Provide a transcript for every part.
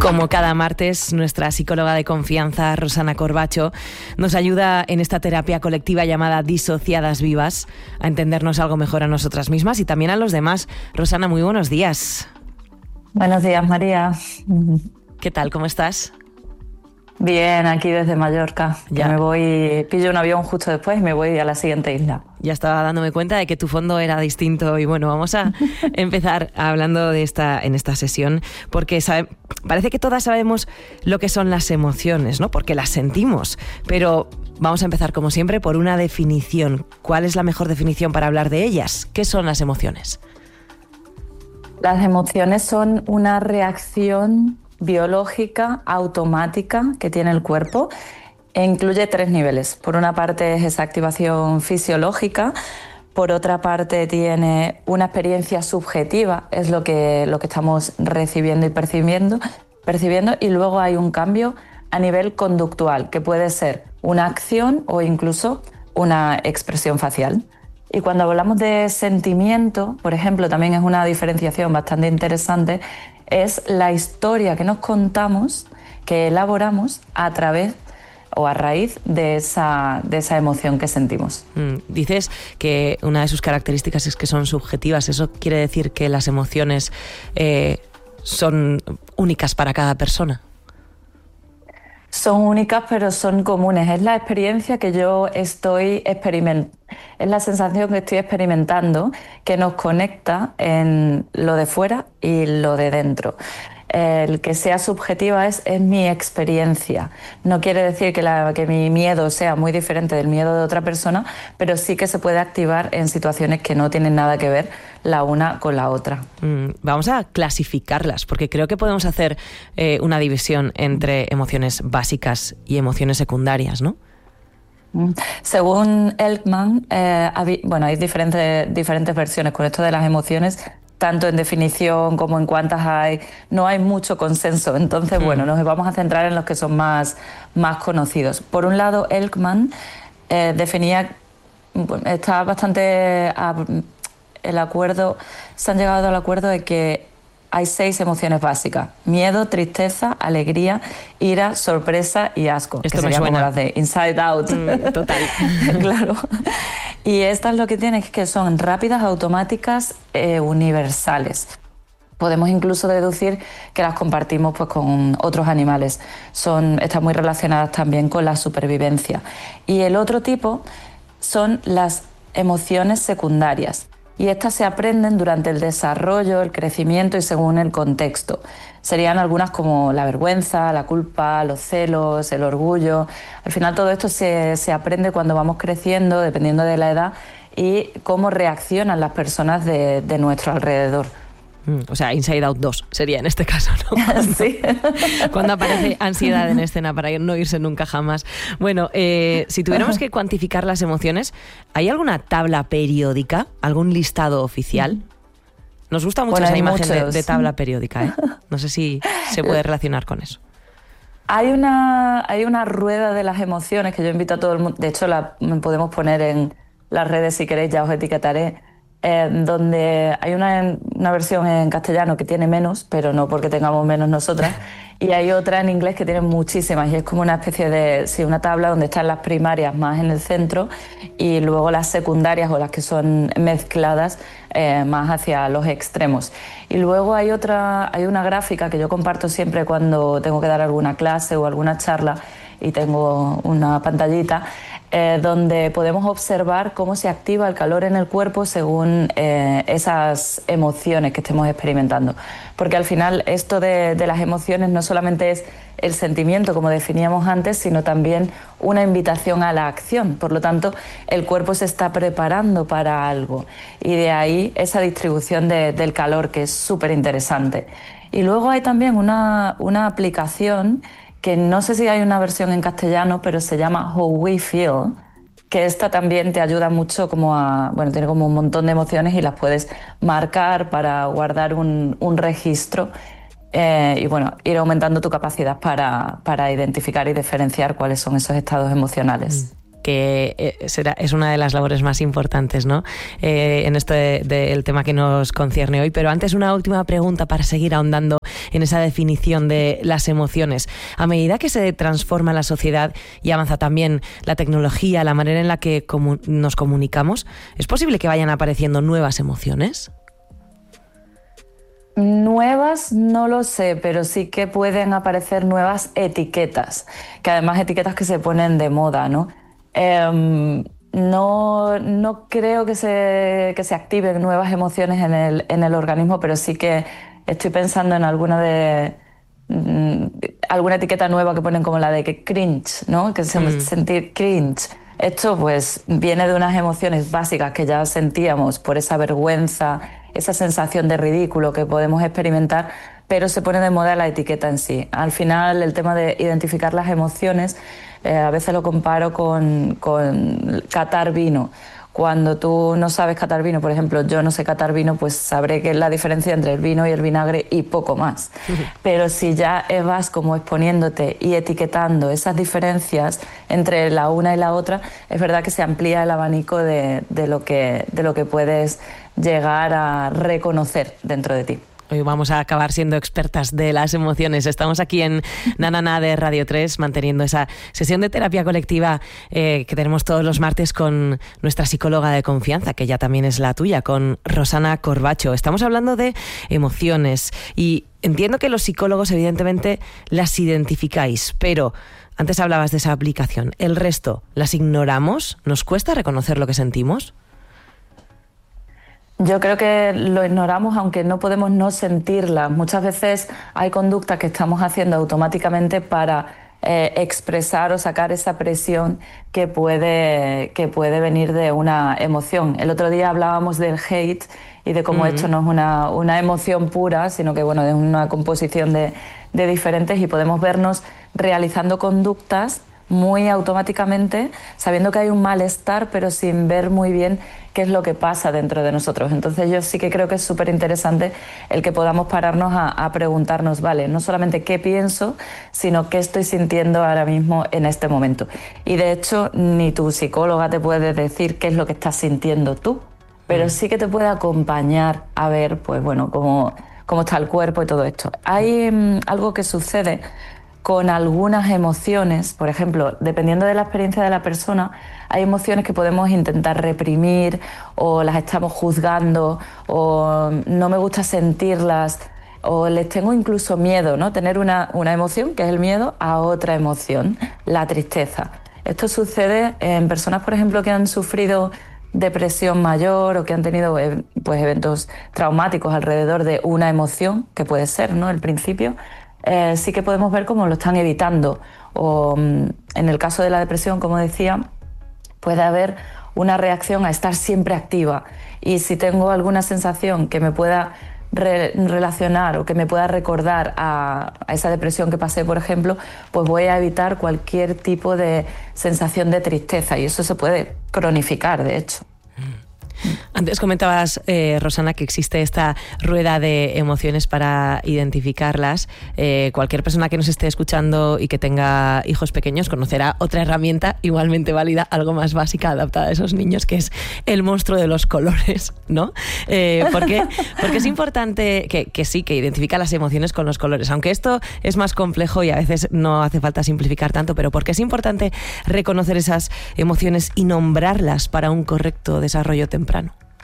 Como cada martes, nuestra psicóloga de confianza, Rosana Corbacho, nos ayuda en esta terapia colectiva llamada Disociadas Vivas a entendernos algo mejor a nosotras mismas y también a los demás. Rosana, muy buenos días. Buenos días, María. ¿Qué tal? ¿Cómo estás? Bien, aquí desde Mallorca. Ya. Que me voy, pillo un avión justo después y me voy a la siguiente isla. Ya estaba dándome cuenta de que tu fondo era distinto y bueno, vamos a empezar hablando de en esta sesión porque parece que todas sabemos lo que son las emociones, ¿no? Porque las sentimos, pero vamos a empezar como siempre por una definición. ¿Cuál es la mejor definición para hablar de ellas? ¿Qué son las emociones? Las emociones son una reacción biológica automática que tiene el cuerpo e incluye 3 niveles. Por una parte es esa activación fisiológica, por otra parte tiene una experiencia subjetiva, es lo que estamos recibiendo y percibiendo, y luego hay un cambio a nivel conductual, que puede ser una acción o incluso una expresión facial. Y cuando hablamos de sentimiento, por ejemplo, también es una diferenciación bastante interesante, es la historia que nos contamos, que elaboramos a través o a raíz de esa emoción que sentimos. Dices que una de sus características es que son subjetivas. ¿Eso quiere decir que las emociones son únicas para cada persona? Son únicas, pero son comunes. Es la experiencia que yo estoy experimentando. Es la sensación que estoy experimentando que nos conecta en lo de fuera y lo de dentro. El que sea subjetiva es mi experiencia. No quiere decir que mi miedo sea muy diferente del miedo de otra persona, pero sí que se puede activar en situaciones que no tienen nada que ver la una con la otra. Vamos a clasificarlas, porque creo que podemos hacer una división entre emociones básicas y emociones secundarias, ¿no? Según Elkman, hay diferentes versiones con esto de las emociones, tanto en definición como en cuántas hay. No hay mucho consenso, entonces nos vamos a centrar en los que son más conocidos. Por un lado, Elkman definía, está bastante el acuerdo, se han llegado al acuerdo de que hay 6 emociones básicas: miedo, tristeza, alegría, ira, sorpresa y asco. Esto que me serían suena. como las de Inside Out. Total. Claro. Y estas lo que tienen es que son rápidas, automáticas, universales. Podemos incluso deducir que las compartimos pues, con otros animales. Están muy relacionadas también con la supervivencia. Y el otro tipo son las emociones secundarias. Y estas se aprenden durante el desarrollo, el crecimiento y según el contexto. Serían algunas como la vergüenza, la culpa, los celos, el orgullo. Al final todo esto se aprende cuando vamos creciendo, dependiendo de la edad, y cómo reaccionan las personas de nuestro alrededor. O sea, Inside Out 2 sería en este caso, ¿no? Sí. Cuando aparece ansiedad en escena para no irse nunca jamás. Bueno, si tuviéramos que cuantificar las emociones, ¿hay alguna tabla periódica, algún listado oficial? Nos gusta mucho esa imagen de tabla periódica, ¿eh? No sé si se puede relacionar con eso. Hay una rueda de las emociones que yo invito a todo el mundo. De hecho, la podemos poner en las redes si queréis, ya os etiquetaré. Donde hay una versión en castellano que tiene menos, pero no porque tengamos menos nosotras, y hay otra en inglés que tiene muchísimas, y es como una especie de, una tabla donde están las primarias más en el centro y luego las secundarias o las que son mezcladas más hacia los extremos. Y luego hay una gráfica que yo comparto siempre cuando tengo que dar alguna clase o alguna charla y tengo una pantallita donde podemos observar cómo se activa el calor en el cuerpo según esas emociones que estemos experimentando. Porque al final esto de las emociones no solamente es el sentimiento, como definíamos antes, sino también una invitación a la acción. Por lo tanto, el cuerpo se está preparando para algo. Y de ahí esa distribución del calor, que es súper interesante. Y luego hay también una aplicación que no sé si hay una versión en castellano, pero se llama How We Feel, que esta también te ayuda mucho tiene como un montón de emociones y las puedes marcar para guardar un registro ir aumentando tu capacidad para identificar y diferenciar cuáles son esos estados emocionales. Que es una de las labores más importantes, ¿no? En esto del tema que nos concierne hoy. Pero antes, una última pregunta para seguir ahondando en esa definición de las emociones. A medida que se transforma la sociedad y avanza también la tecnología, la manera en la que nos comunicamos, ¿es posible que vayan apareciendo nuevas emociones? Nuevas no lo sé, pero sí que pueden aparecer nuevas etiquetas, que además etiquetas que se ponen de moda, ¿no? No creo que se activen nuevas emociones en el organismo, pero sí que estoy pensando en alguna etiqueta nueva que ponen como la de que cringe, ¿no? Que sentir cringe. Esto pues viene de unas emociones básicas que ya sentíamos por esa vergüenza, esa sensación de ridículo que podemos experimentar, pero se pone de moda la etiqueta en sí. Al final, el tema de identificar las emociones, a veces lo comparo con catar vino. Cuando tú no sabes catar vino, por ejemplo, yo no sé catar vino, pues sabré que es la diferencia entre el vino y el vinagre y poco más. Pero si ya vas como exponiéndote y etiquetando esas diferencias entre la una y la otra, es verdad que se amplía el abanico de lo que puedes llegar a reconocer dentro de ti. Hoy vamos a acabar siendo expertas de las emociones. Estamos aquí en Nanana de Radio 3 manteniendo esa sesión de terapia colectiva que tenemos todos los martes con nuestra psicóloga de confianza, que ya también es la tuya, con Rosana Corbacho. Estamos hablando de emociones y entiendo que los psicólogos evidentemente las identificáis, pero antes hablabas de esa aplicación. ¿El resto las ignoramos? ¿Nos cuesta reconocer lo que sentimos? Yo creo que lo ignoramos aunque no podemos no sentirla. Muchas veces hay conductas que estamos haciendo automáticamente para expresar o sacar esa presión que puede venir de una emoción. El otro día hablábamos del hate y de cómo esto no es una emoción pura, sino que bueno, es una composición de diferentes, y podemos vernos realizando conductas muy automáticamente, sabiendo que hay un malestar, pero sin ver muy bien qué es lo que pasa dentro de nosotros. Entonces yo sí que creo que es súper interesante el que podamos pararnos a preguntarnos, vale, no solamente qué pienso, sino qué estoy sintiendo ahora mismo en este momento. Y de hecho, ni tu psicóloga te puede decir qué es lo que estás sintiendo tú, pero sí que te puede acompañar a ver, pues bueno, cómo está el cuerpo y todo esto. Hay algo que sucede con algunas emociones, por ejemplo, dependiendo de la experiencia de la persona, hay emociones que podemos intentar reprimir o las estamos juzgando o no me gusta sentirlas o les tengo incluso miedo, ¿no? Tener una emoción, que es el miedo, a otra emoción, la tristeza. Esto sucede en personas, por ejemplo, que han sufrido depresión mayor o que han tenido pues, eventos traumáticos alrededor de una emoción, que puede ser, ¿no?, el principio. Sí que podemos ver cómo lo están evitando. O en el caso de la depresión, como decía, puede haber una reacción a estar siempre activa. Y si tengo alguna sensación que me pueda relacionar o que me pueda recordar a esa depresión que pasé, por ejemplo, pues voy a evitar cualquier tipo de sensación de tristeza. Y eso se puede cronificar, de hecho. Antes comentabas, Rosana, que existe esta rueda de emociones para identificarlas. Cualquier persona que nos esté escuchando y que tenga hijos pequeños conocerá otra herramienta igualmente válida, algo más básica, adaptada a esos niños, que es el monstruo de los colores, ¿no? Porque es importante que identifica las emociones con los colores. Aunque esto es más complejo y a veces no hace falta simplificar tanto, pero porque es importante reconocer esas emociones y nombrarlas para un correcto desarrollo temprano.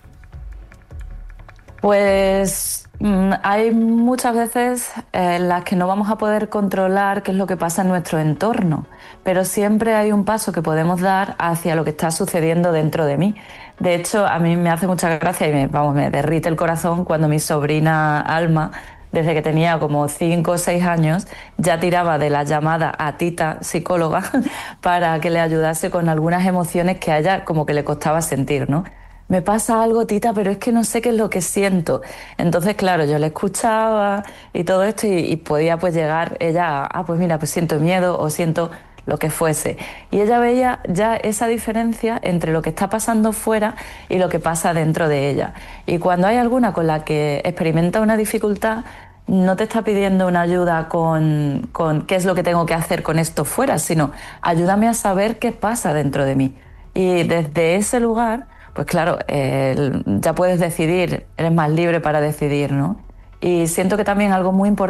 Pues hay muchas veces en las que no vamos a poder controlar qué es lo que pasa en nuestro entorno, pero siempre hay un paso que podemos dar hacia lo que está sucediendo dentro de mí. De hecho, a mí me hace mucha gracia y me derrite el corazón cuando mi sobrina Alma, desde que tenía como 5 o 6 años, ya tiraba de la llamada a Tita, psicóloga, para que le ayudase con algunas emociones que a ella como que le costaba sentir, ¿no? Me pasa algo, Tita, pero es que no sé qué es lo que siento. Entonces, claro, yo le escuchaba y todo esto y podía pues llegar ella a, pues mira, pues siento miedo o siento lo que fuese. Y ella veía ya esa diferencia entre lo que está pasando fuera y lo que pasa dentro de ella. Y cuando hay alguna con la que experimenta una dificultad, no te está pidiendo una ayuda con qué es lo que tengo que hacer con esto fuera, sino ayúdame a saber qué pasa dentro de mí. Y desde ese lugar, pues claro, ya puedes decidir, eres más libre para decidir, ¿no? Y siento que también algo muy importante